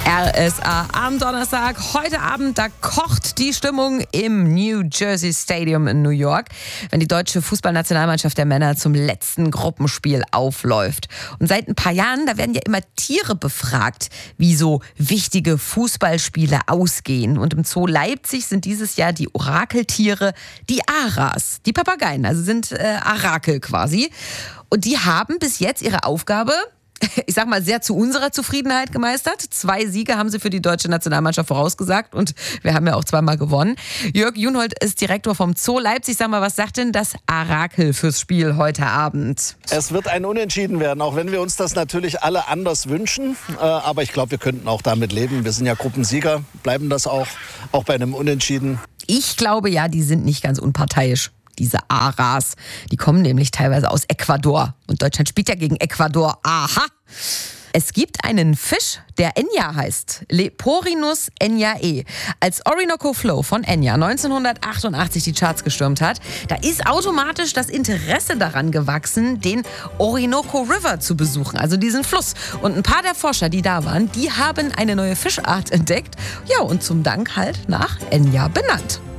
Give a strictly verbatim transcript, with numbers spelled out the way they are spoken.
R S A am Donnerstag. Heute Abend, da kocht die Stimmung im New Jersey Stadium in New York, wenn die deutsche Fußballnationalmannschaft der Männer zum letzten Gruppenspiel aufläuft. Und seit ein paar Jahren, da werden ja immer Tiere befragt, wie so wichtige Fußballspiele ausgehen. Und im Zoo Leipzig sind dieses Jahr die Orakeltiere die Aras, die Papageien, also sind äh, Arakel quasi. Und die haben bis jetzt ihre Aufgabe, ich sag mal, sehr zu unserer Zufriedenheit gemeistert. Zwei Siege haben sie für die deutsche Nationalmannschaft vorausgesagt und wir haben ja auch zweimal gewonnen. Jörg Junhold ist Direktor vom Zoo Leipzig. Sag mal, was sagt denn das Arakel fürs Spiel heute Abend? Es wird ein Unentschieden werden, auch wenn wir uns das natürlich alle anders wünschen. Aber ich glaube, wir könnten auch damit leben. Wir sind ja Gruppensieger, bleiben das auch, auch bei einem Unentschieden. Ich glaube ja, die sind nicht ganz unparteiisch. Diese Aras, die kommen nämlich teilweise aus Ecuador. Und Deutschland spielt ja gegen Ecuador. Aha! Es gibt einen Fisch, der Enya heißt. Leporinus enyae. Als Orinoco Flow von Enya neunzehnhundertachtundachtzig die Charts gestürmt hat, da ist automatisch das Interesse daran gewachsen, den Orinoco River zu besuchen, also diesen Fluss. Und ein paar der Forscher, die da waren, die haben eine neue Fischart entdeckt. Ja, und zum Dank halt nach Enya benannt.